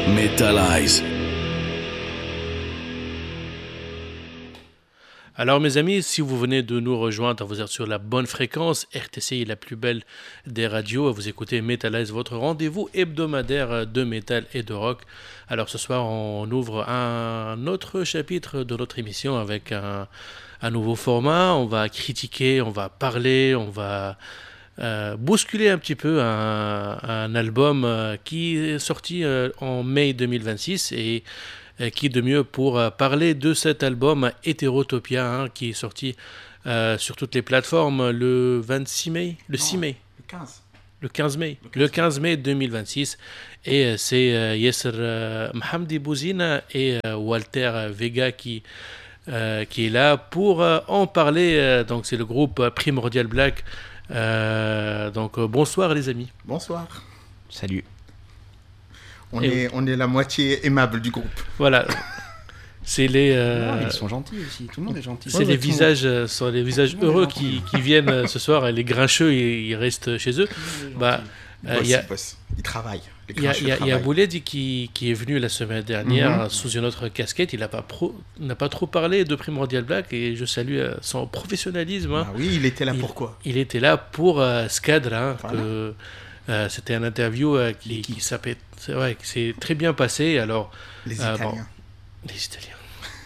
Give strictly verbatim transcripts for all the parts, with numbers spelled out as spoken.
Metalize. Alors mes amis, si vous venez de nous rejoindre, vous êtes sur la bonne fréquence, R T C est la plus belle des radios, vous écoutez Metalize, votre rendez-vous hebdomadaire de métal et de rock. Alors ce soir, on ouvre un autre chapitre de notre émission avec un, un nouveau format. On va critiquer, on va parler, on va euh, bousculer un petit peu un, un album euh, qui est sorti euh, en mai deux mille vingt-six et qui de mieux pour parler de cet album Heterotopia hein, qui est sorti euh, sur toutes les plateformes le vingt-six mai, le non, six mai, le quinze, le quinze mai, le quinze mai deux mille vingt-six et euh, c'est euh, Yasser euh, Mohamdi Bouzine et euh, Walter Vega qui euh, qui est là pour euh, en parler. Euh, donc c'est le groupe Primordial Black. Euh, donc euh, bonsoir les amis. Bonsoir. Salut. On est, on est la moitié aimable du groupe. Voilà. C'est les. Euh... Non, ils sont gentils aussi. Tout le monde est gentil. C'est ouais, les visages, euh, sont les visages heureux qui, qui viennent euh, ce soir. Et les grincheux, ils, ils restent chez eux. Bah, ils, euh, bossent, y a, ils, bossent. Ils travaillent. Il y a, y a, y a Bouledi qui, qui est venu la semaine dernière mm-hmm. sous une autre casquette. Il n'a pas, pro, n'a pas trop parlé de Primordial Black et je salue euh, son professionnalisme. Hein. Ah oui, il était là il, pour quoi Il était là pour euh, Scadre. Hein, voilà. que, Euh, c'était un interview euh, qui, qui, s'appelle, c'est vrai, qui s'est très bien passé. Alors, les euh, Italiens. Bon, les Italiens.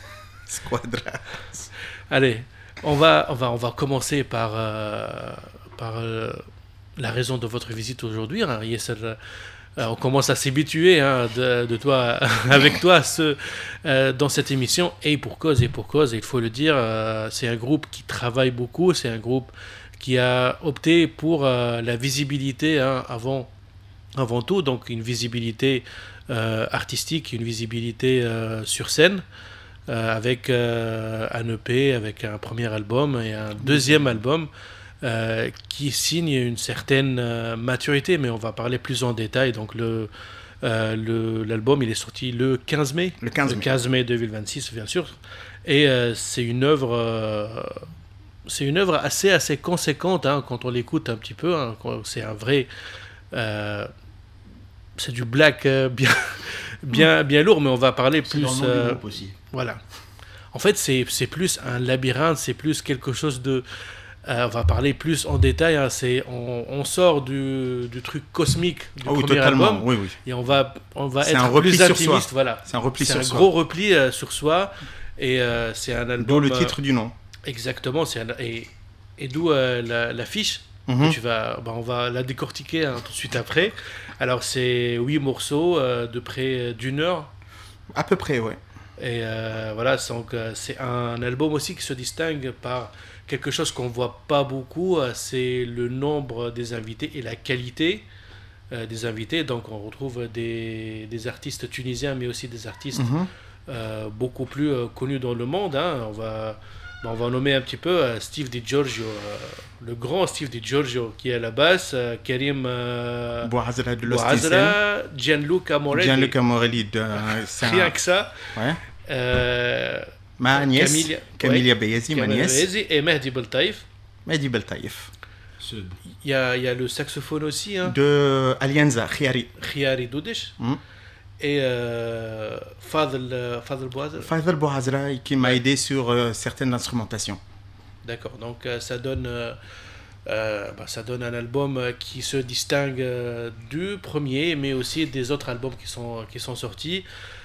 Squadra. Allez, on va, on va, on va commencer par, euh, par euh, la raison de votre visite aujourd'hui. Hein. Yasser, euh, on commence à s'habituer hein, de, de toi, avec toi ce, euh, dans cette émission. Et pour cause, et pour cause, il faut le dire, euh, c'est un groupe qui travaille beaucoup. C'est un groupe qui a opté pour euh, la visibilité hein, avant, avant tout, donc une visibilité euh, artistique, une visibilité euh, sur scène, euh, avec euh, un E P, avec un premier album et un deuxième album euh, qui signe une certaine euh, maturité, mais on va parler plus en détail. Donc le, euh, le, l'album, il est sorti le quinze mai, le quinze mai, le quinze mai deux mille vingt-six, bien sûr, et euh, c'est une œuvre... Euh, C'est une œuvre assez, assez conséquente hein, quand on l'écoute un petit peu. Hein, c'est un vrai... Euh, c'est du black euh, bien, bien, bien lourd, mais on va parler c'est plus... C'est dans le nom du groupe aussi. Voilà. En fait, c'est, c'est plus un labyrinthe, c'est plus quelque chose de... Euh, on va parler plus en détail. Hein, c'est, on, on sort du, du truc cosmique du oh, oui, premier totalement. album. Oui, oui. Et on va, on va c'est être un repli plus sur intimiste. Soi. Voilà. C'est un repli c'est sur un soi. gros repli euh, sur soi. Et euh, c'est un album... D'où le titre euh, du nom. Exactement. C'est un, et, et d'où euh, la, l'affiche. Mm-hmm. Tu vas, bah, on va la décortiquer hein, tout de suite après. Alors, c'est huit morceaux euh, de près d'une heure. À peu près, ouais. Et euh, voilà, c'est, donc, euh, c'est un album aussi qui se distingue par quelque chose qu'on ne voit pas beaucoup, euh, c'est le nombre des invités et la qualité euh, des invités. Donc, on retrouve des, des artistes tunisiens, mais aussi des artistes mm-hmm. euh, beaucoup plus euh, connus dans le monde. Hein. On va... On va nommer un petit peu euh, Steve DiGiorgio, euh, le grand Steve DiGiorgio qui est à la basse, euh, Karim euh, Bouazra de Bouazra, Gianluca Morelli. Gianluca Morelli, de, euh, c'est rien un... que ça. Ouais. Euh, Ma Agnès, Camilia, Camilia ouais, Beyezi, ma nièce. Et Mehdi Beltaïf. Mehdi Beltaïf. Il y a, il y a le saxophone aussi. Hein. De Alianza, Khiari. Khiari Doudish. Mm. Et euh, Fadl, Fadl Bouazra. Fadl Bouazra qui m'a aidé sur euh, certaines instrumentations. D'accord, donc euh, ça donne, euh, euh, bah, ça donne un album qui se distingue euh, du premier, mais aussi des autres albums qui sont, qui sont sortis.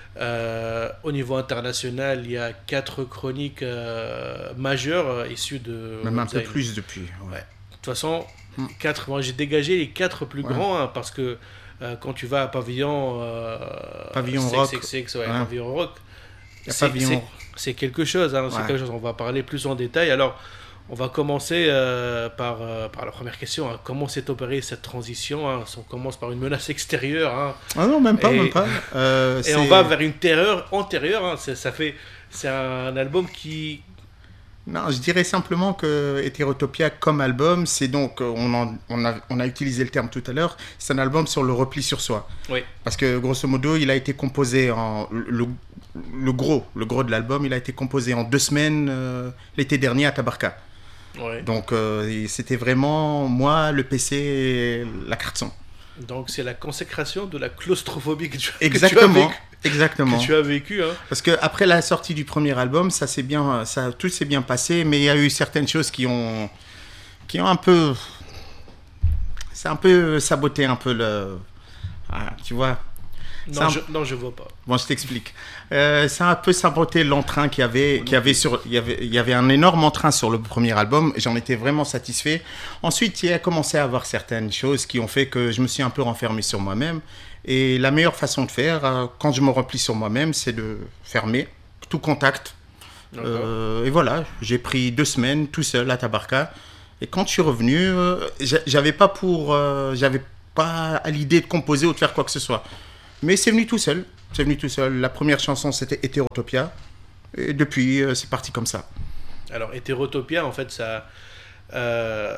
Euh, au niveau international, il y a quatre chroniques euh, majeures euh, issues de... Même un peu plus depuis. Ouais. Ouais. De toute façon, mm. quatre, moi j'ai dégagé les quatre plus ouais. grands hein, parce que Euh, quand tu vas à Pavillon, euh, Pavillon Rock, six six six, ouais, hein. Pavillon Rock, c'est, Pavillon... c'est, c'est quelque chose, hein, c'est ouais. quelque chose. On va parler plus en détail. Alors, on va commencer euh, par, euh, par la première question. Hein. Comment s'est opérée cette transition hein. On commence par une menace extérieure. Hein. Ah non, même pas, et, même pas. Euh, et c'est... on va vers une terreur antérieure. Hein. C'est, ça fait, c'est un album qui... Non, je dirais simplement que Heterotopia comme album, c'est donc, on, en, on, a, on a utilisé le terme tout à l'heure, c'est un album sur le repli sur soi. Oui. Parce que grosso modo, il a été composé en... Le, le gros, le gros de l'album, il a été composé en deux semaines euh, l'été dernier à Tabarka. Ouais. Donc euh, c'était vraiment moi, le P C, et la carte son. Donc c'est la consécration de la claustrophobie que tu, Exactement. que tu as vécu. Exactement. Que tu as vécu hein. Parce que après la sortie du premier album, ça s'est bien, ça tout s'est bien passé, mais il y a eu certaines choses qui ont, qui ont un peu, c'est un peu saboté un peu le, ah, tu vois. Non, un... je, non, je vois pas. Bon, je t'explique. Euh, ça a un peu saboté l'entrain qu'il y avait, qu'il y avait sur, il y avait, il y avait un énorme entrain sur le premier album. J'en étais vraiment satisfait. Ensuite, il a commencé à avoir certaines choses qui ont fait que je me suis un peu renfermé sur moi-même. Et la meilleure façon de faire, euh, quand je me replie sur moi-même, c'est de fermer tout contact. Euh, et voilà, j'ai pris deux semaines tout seul à Tabarka. Et quand je suis revenu, euh, j'avais pas pour, euh, j'avais pas à l'idée de composer ou de faire quoi que ce soit. Mais c'est venu tout seul. C'est venu tout seul. La première chanson, c'était Hétérotopia. Et depuis, euh, c'est parti comme ça. Alors, Hétérotopia, en fait, ça, euh,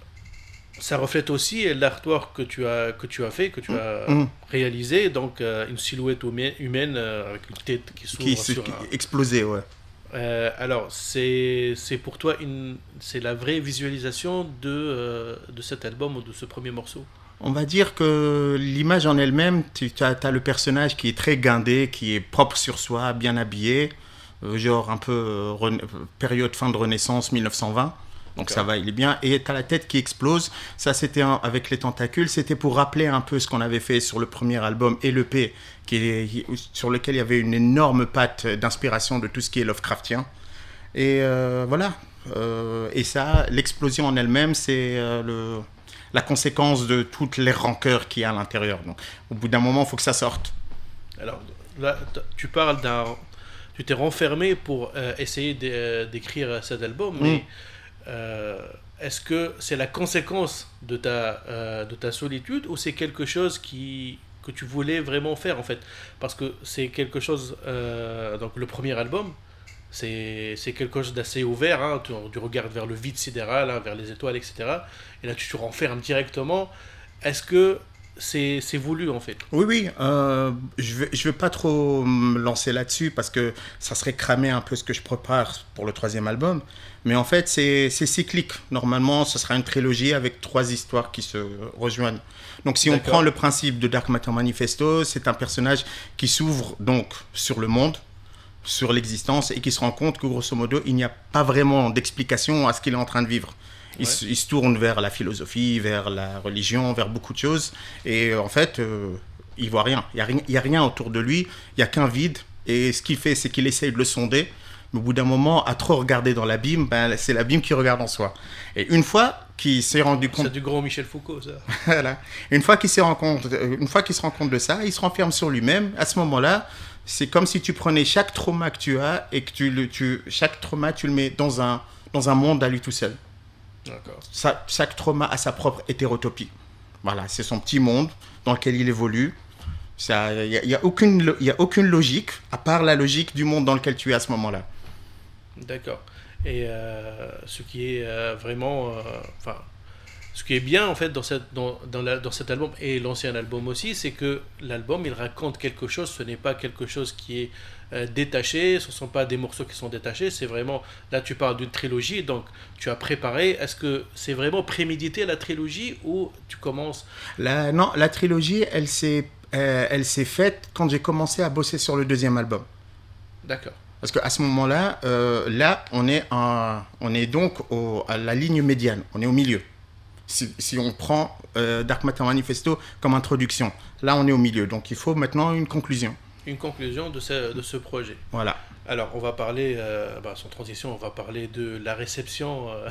ça reflète aussi l'artwork que tu as, que tu as fait, que tu mmh. as mmh. réalisé. Donc, euh, une silhouette humaine euh, avec une tête qui s'ouvre qui sur qui, un... explosé, ouais. Euh, alors, c'est, c'est pour toi, une, c'est la vraie visualisation de, euh, de cet album ou de ce premier morceau? On va dire que l'image en elle-même, tu as le personnage qui est très guindé, qui est propre sur soi, bien habillé, euh, genre un peu euh, période fin de Renaissance, mille neuf cent vingt. Donc okay. Ça va, il est bien. Et tu as la tête qui explose. Ça, c'était un, avec les tentacules. C'était pour rappeler un peu ce qu'on avait fait sur le premier album et l'E P, qui est, sur lequel il y avait une énorme patte d'inspiration de tout ce qui est Lovecraftien. Et euh, voilà. Euh, et ça, l'explosion en elle-même, c'est euh, le... la conséquence de toutes les rancœurs qu'il y a à l'intérieur. Donc, au bout d'un moment, il faut que ça sorte. Alors, là, tu parles d'un... Tu t'es renfermé pour euh, essayer d'écrire cet album, mais mmh. euh, est-ce que c'est la conséquence de ta, euh, de ta solitude ou c'est quelque chose qui, que tu voulais vraiment faire, en fait? Parce que c'est quelque chose... Euh, donc, le premier album, c'est, c'est quelque chose d'assez ouvert, hein. tu, tu regardes vers le vide sidéral, hein, vers les étoiles, et cetera. Et là, tu te renfermes directement. Est-ce que c'est, c'est voulu, en fait? Oui, oui. Euh, je ne vais, je vais pas trop me lancer là-dessus parce que ça serait cramer un peu ce que je prépare pour le troisième album. Mais en fait, c'est, c'est cyclique. Normalement, ce sera une trilogie avec trois histoires qui se rejoignent. Donc, si D'accord. on prend le principe de Dark Matter Manifesto, c'est un personnage qui s'ouvre donc sur le monde, sur l'existence, et qui se rend compte que grosso modo il n'y a pas vraiment d'explication à ce qu'il est en train de vivre. Il, ouais. se, il se tourne vers la philosophie, vers la religion, vers beaucoup de choses, et euh, en fait euh, il voit rien. Il y a rien, il y a rien autour de lui, il y a qu'un vide, et ce qu'il fait c'est qu'il essaye de le sonder, mais au bout d'un moment à trop regarder dans l'abîme, ben, c'est l'abîme qui regarde en soi. Et une fois qu'il s'est rendu compte... C'est du grand Michel Foucault, ça. Voilà. Une fois qu'il s'est rend compte, une fois qu'il se rend compte de ça, il se renferme sur lui-même. À ce moment-là, c'est comme si tu prenais chaque trauma que tu as et que tu le, tu, chaque trauma, tu le mets dans un, dans un monde à lui tout seul. D'accord. Ça, chaque trauma a sa propre hétérotopie. Voilà, c'est son petit monde dans lequel il évolue. Il n'y a, y a, aucune, y a aucune logique, à part la logique du monde dans lequel tu es à ce moment-là. D'accord. Et euh, ce qui est euh, vraiment... Enfin... Euh, Ce qui est bien en fait dans, cette, dans, dans, la, dans cet album et l'ancien album aussi, c'est que l'album il raconte quelque chose, ce n'est pas quelque chose qui est euh, détaché, ce ne sont pas des morceaux qui sont détachés, c'est vraiment, là tu parles d'une trilogie, donc tu as préparé, est-ce que c'est vraiment prémédité la trilogie ou tu commences la, Non, la trilogie elle s'est, euh, elle s'est faite quand j'ai commencé à bosser sur le deuxième album. D'accord. Parce qu'à ce moment-là, euh, là on est, en, on est donc au, à la ligne médiane, on est au milieu. Si, si on prend euh, Dark Matter Manifesto comme introduction, là on est au milieu, donc il faut maintenant une conclusion. Une conclusion de ce, de ce projet. Voilà. Alors on va parler, euh, bah, sans transition, on va parler de la réception euh,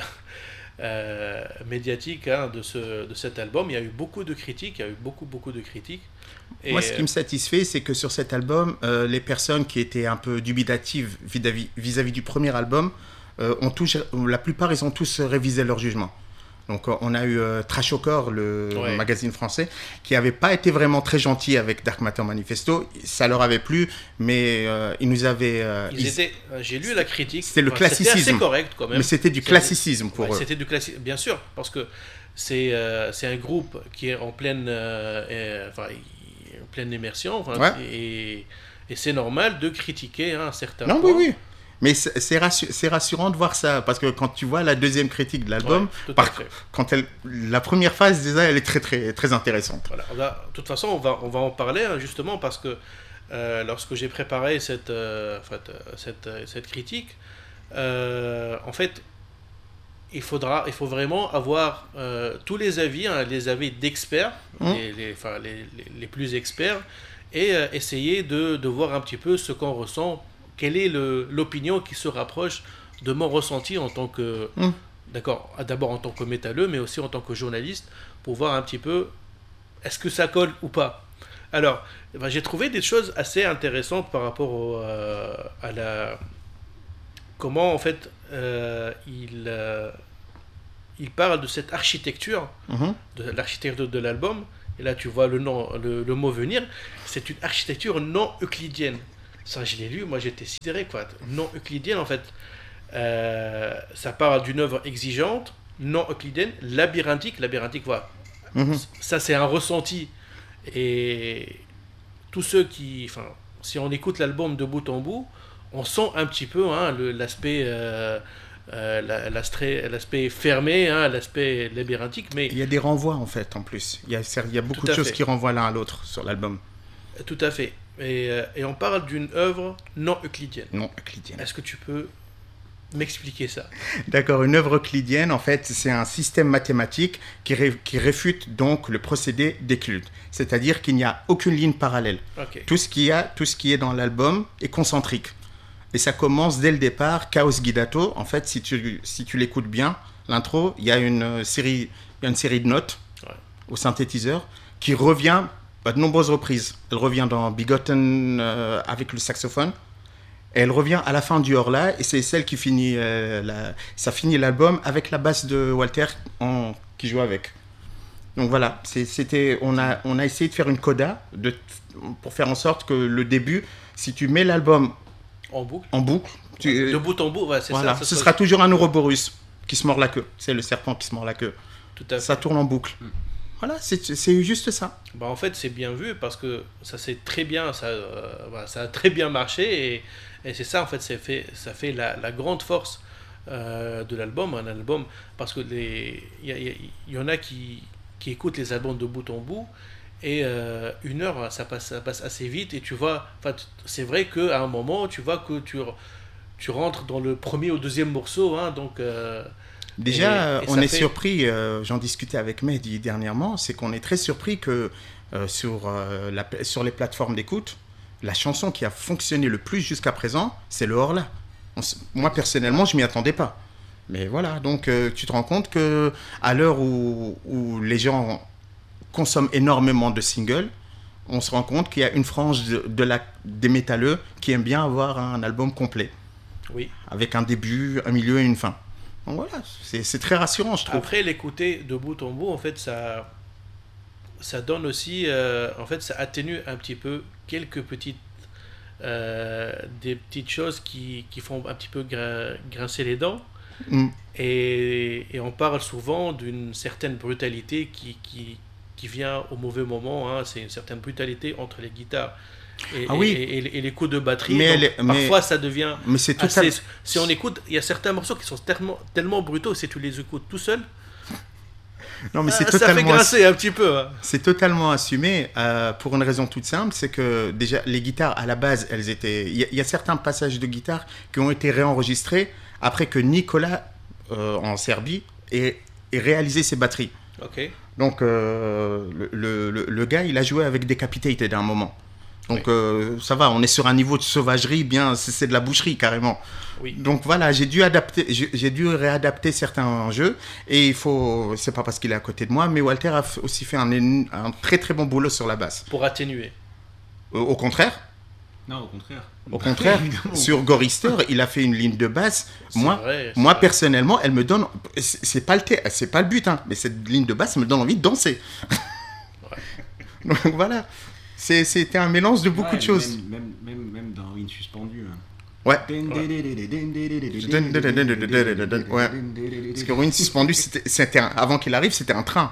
euh, médiatique hein, de, ce, de cet album. Il y a eu beaucoup de critiques, il y a eu beaucoup beaucoup de critiques. Et moi ce qui me satisfait, c'est que sur cet album, euh, les personnes qui étaient un peu dubitatives vis-à-vis, vis-à-vis du premier album, euh, ont tous, la plupart ils ont tous révisé leur jugement. Donc on a eu euh, Trashocor, le ouais. magazine français, qui n'avait pas été vraiment très gentil avec Dark Matter Manifesto. Ça leur avait plu, mais euh, ils nous avaient... Euh, ils ils... Étaient, j'ai lu la critique. C'était le enfin, classicisme. C'était assez correct quand même. Mais c'était du classicisme c'était, pour ouais, eux. C'était du classicisme, bien sûr, parce que c'est, euh, c'est un groupe qui est en pleine, euh, euh, enfin, en pleine immersion, enfin, ouais. et, et c'est normal de critiquer hein, certains non, points. Oui, oui. Mais c'est, c'est, rassu- c'est rassurant de voir ça, parce que quand tu vois la deuxième critique de l'album, Ouais, tout à par, fait. quand elle, la première phase, déjà, elle est très, très, très intéressante. Voilà, on va- de toute façon, on va, on va en parler hein, justement parce que euh, lorsque j'ai préparé cette, euh, en fait, euh, cette, euh, cette critique, euh, en fait, il faudra, il faut vraiment avoir euh, tous les avis, hein, les avis d'experts, Mmh. les, les, enfin, les, les, les plus experts, et euh, essayer de, de voir un petit peu ce qu'on ressent, quelle est le, l'opinion qui se rapproche de mon ressenti en tant que, Mmh. d'accord, d'abord en tant que métalleux, mais aussi en tant que journaliste, pour voir un petit peu est-ce que ça colle ou pas. Alors, eh ben, j'ai trouvé des choses assez intéressantes par rapport au, euh, à la comment en fait euh, il euh, il parle de cette architecture, Mhm. de l'architecture de l'album. Et là, tu vois le nom, le, le mot venir. C'est une architecture non euclidienne. Ça, je l'ai lu. Moi, j'étais sidéré quoi. Non euclidienne en fait. Euh, ça parle d'une œuvre exigeante, non euclidienne, labyrinthique. Labyrinthique, voilà. Mhm. Ça, c'est un ressenti. Et tous ceux qui, enfin, si on écoute l'album de bout en bout, on sent un petit peu hein, le- l'aspect, euh, euh, la- l'aspect, l'aspect fermé, hein, l'aspect labyrinthique, mais Il y a des renvois, en fait, en plus. Il y a, il y a beaucoup Tout de à choses fait. qui renvoient l'un à l'autre sur l'album. tout à fait. Et, euh, et on parle d'une œuvre non euclidienne. Non euclidienne. Est-ce que tu peux m'expliquer ça? D'accord, une œuvre euclidienne, en fait, c'est un système mathématique qui, ré- qui réfute donc le procédé d'Euclide. C'est-à-dire qu'il n'y a aucune ligne parallèle. Ok. Tout ce, qui a, tout ce qui est dans l'album est concentrique. Et ça commence dès le départ, Chaos Gidato. En fait, si tu, si tu l'écoutes bien, l'intro, il y a une euh, série, il y a une série de notes Ouais. au synthétiseur qui revient à de nombreuses reprises. Elle revient dans Bigotten euh, avec le saxophone. Et elle revient à la fin du Horla, et c'est celle qui finit, euh, la, ça finit l'album avec la basse de Walter en, qui joue avec. Donc voilà, c'est- c'était, on, a, on a essayé de faire une coda de, pour faire en sorte que le début, si tu mets l'album En boucle. en boucle, tu, De bout en bout, ouais, c'est voilà, ça. ce sera toujours un Ouroboros qui se mord la queue. C'est le serpent qui se mord la queue. Tout à fait. Ça tourne en boucle. Mm. Voilà, c'est c'est juste ça. Bah, en fait, c'est bien vu parce que ça c'est très bien, ça, euh, voilà, ça a très bien marché et, et c'est ça en fait, c'est fait, ça fait la, la grande force euh, de l'album, un album parce que les, il y, a- il y a- il y en a qui, qui écoutent les albums de bout en bout et euh, une heure ça passe, ça passe assez vite et tu vois, enfin, t- c'est vrai qu'à un moment tu vois que tu, tu rentres dans le premier ou deuxième morceau, hein, donc euh, Déjà, Et- euh, et on ça est fait- surpris, euh, j'en discutais avec Mehdi dernièrement, c'est qu'on est très surpris que euh, sur, euh, la, sur les plateformes d'écoute, la chanson qui a fonctionné le plus jusqu'à présent, c'est le Horla. On s- Moi, personnellement, je m'y attendais pas. Mais voilà, donc euh, tu te rends compte que à l'heure où, où les gens consomment énormément de singles, on se rend compte qu'il y a une frange de, de la, des métalleux qui aiment bien avoir un album complet, oui. avec un début, un milieu et une fin. Donc voilà, c'est c'est très rassurant, je trouve. Après, l'écouter de bout en bout, en fait, ça, ça donne aussi, euh, en fait, ça atténue un petit peu quelques petites, euh, des petites choses qui, qui font un petit peu grin- grincer les dents. Mm. Et, et on parle souvent d'une certaine brutalité qui, qui, qui vient au mauvais moment. Hein. C'est une certaine brutalité entre les guitares et, Ah oui. et, et- et les coups de batterie. Mais Donc, elle est- mais- parfois, ça devient Mais c'est tout assez- à... Si on écoute, il y a certains morceaux qui sont tellement, tellement brutaux, si tu les écoutes tout seul, Non, mais c'est ah, ça fait totalement, assu- grincer un petit peu. Hein. c'est totalement assumé euh, pour une raison toute simple, c'est que déjà les guitares à la base, elles étaient. Il y, a- il y a certains passages de guitare qui ont été réenregistrés après que Nicolas euh, en Serbie ait, ait réalisé ses batteries. Ok. Donc euh, le, le- le- le gars, il a joué avec Decapitated à un moment. Donc Oui. euh, ça va, on est sur un niveau de sauvagerie, bien, c'est c'est de la boucherie carrément. Oui. Donc voilà, j'ai dû adapter, j'ai j'ai dû réadapter certains jeux et il faut, c'est pas parce qu'il est à côté de moi, mais Walter a f- aussi fait un, éno- un très très bon boulot sur la basse. Pour atténuer. Au, au contraire, Non, au contraire. au contraire, sur Gorister, il a fait une ligne de basse. C'est Moi, vrai, c'est moi vrai. personnellement, elle me donne, c'est c'est pas le thé- c'est pas le but, hein, mais cette ligne de basse me donne envie de danser. Donc voilà, C'est- c'était un mélange de beaucoup Ouais, de choses. Même, même, même, même dans Ruine suspendue. hein. Ouais. Ouais. Parce que Ruine suspendue, c'était, c'était un- avant qu'il arrive, c'était un train.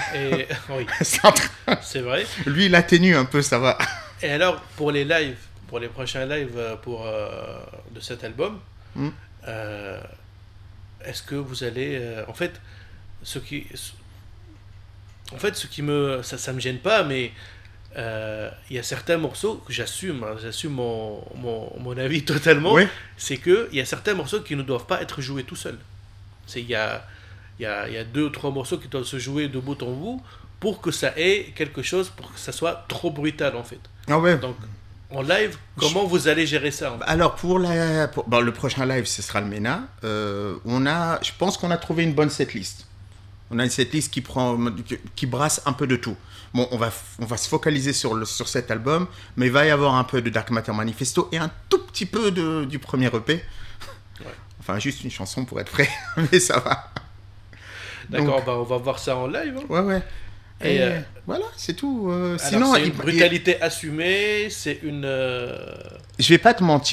Et, oui, C'est un train. c'est vrai. Lui, il atténue un peu, ça va. Et alors, pour les lives, pour les prochains lives euh, pour, euh, de cet album, Mm. euh, est-ce que vous allez... euh, en fait, ce qui... En fait, ce qui me... Ça, ça me gêne pas, mais euh, il y a certains morceaux que j'assume, hein, j'assume mon, mon, mon avis totalement, Oui. c'est qu'il y a certains morceaux qui ne doivent pas être joués tout seuls. C'est, il, y a, il, y a, il y a deux ou trois morceaux qui doivent se jouer de bout en bout pour que ça ait quelque chose, pour que ça soit trop brutal en fait. Ah ouais. Donc, en live, comment vous allez gérer ça en fait? Alors pour, la, pour bon, le prochain live, ce sera le MENA. Euh, on a, je pense qu'on a trouvé une bonne setlist. On a une setlist qui prend, qui brasse un peu de tout. Bon, on va, on va se focaliser sur, le, sur cet album, mais il va y avoir un peu de Dark Matter Manifesto et un tout petit peu de, du premier E P. Ouais. Enfin, juste une chanson pour être frais, mais ça va. D'accord, Donc, bah, on va voir ça en live. Hein. ouais, ouais. Et, Et euh, voilà, c'est tout. Euh, Alors, sinon, c'est il- une brutalité assumée, c'est une... euh, je vais pas te mentir.